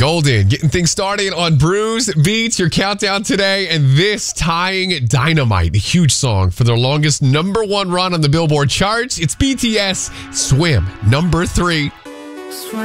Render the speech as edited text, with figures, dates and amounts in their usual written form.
Golden, getting things started on Brews Beats, your countdown today, and this tying Dynamite, a huge song for their longest #1 run on the Billboard charts. It's BTS, Swim, number 3.